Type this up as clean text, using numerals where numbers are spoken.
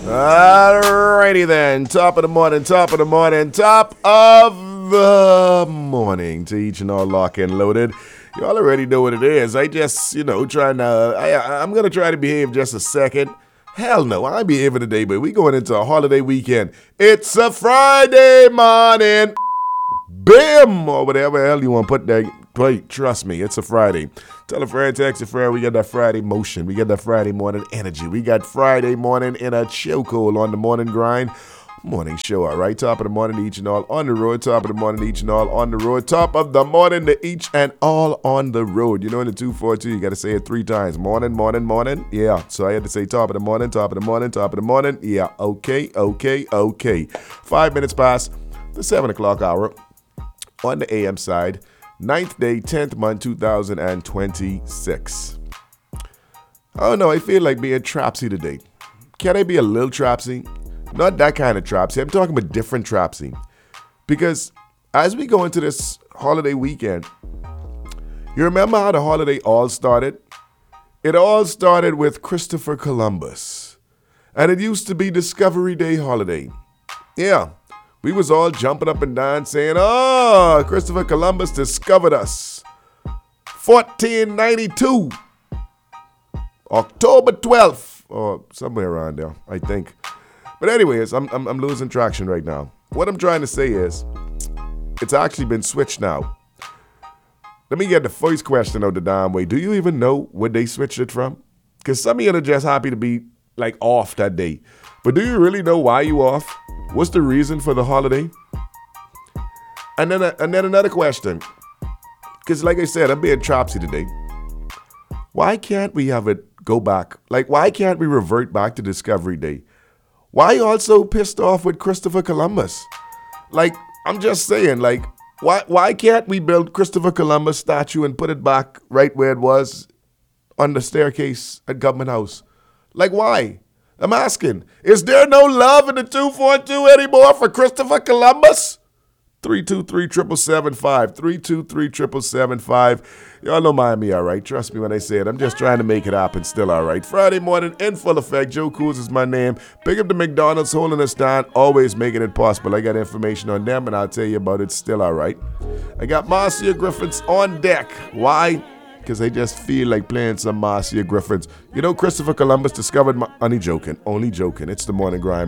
Alrighty then, top of the morning to each and all lock and loaded. You all already know what it is. I just, I'm going to try to behave just a second. Hell no, I ain't behaving today, but we going into a holiday weekend. It's a Friday morning. Bim! Or whatever hell you want to put there. Wait, trust me, it's a Friday. Tell a friend, text a friend, we got that Friday motion. We got that Friday morning energy. We got Friday morning in a chokehold on the morning grind. Morning show, all right? Top of the morning to each and all on the road. Top of the morning to each and all on the road. Top of the morning to each and all on the road. You know, in the 242, you got to say it 3 times. Morning, morning, morning. Yeah. So I had to say top of the morning, top of the morning, top of the morning. Yeah. Okay. 5 minutes past the 7 o'clock hour on the AM side. 9th day, 10th month, 2026. Oh no, I feel like being trapsy today. Can I be a little trapsy? Not that kind of trapsy. I'm talking about different trapsy. Because as we go into this holiday weekend, you remember how the holiday all started? It all started with Christopher Columbus. And it used to be Discovery Day holiday. Yeah. We was all jumping up and down saying, oh, Christopher Columbus discovered us. 1492. October 12th. Or somewhere around there, I think. But anyways, I'm losing traction right now. What I'm trying to say is, it's actually been switched now. Let me get the first question out the damn way. Do you even know where they switched it from? Because some of you are just happy to be like off that day. But do you really know why you off? What's the reason for the holiday? And then another question. Because like I said, I'm being trapsy today. Why can't we have it go back? Like, why can't we revert back to Discovery Day? Why you all so pissed off with Christopher Columbus? Like, I'm just saying, like, why can't we build Christopher Columbus statue and put it back right where it was on the staircase at Government House? Like, why? I'm asking. Is there no love in the 242 anymore for Christopher Columbus? 323-775. 323-775. Y'all know Miami, all right? Trust me when I say it. I'm just trying to make it happen still, all right? Friday morning in full effect. Joe Coos is my name. Big up to McDonald's holding us down, always making it possible. I got information on them, and I'll tell you about it still, all right? I got Marcia Griffiths on deck. Why? Because I just feel like playing some Marcia Griffiths. You know, Christopher Columbus discovered only joking. It's the morning grind.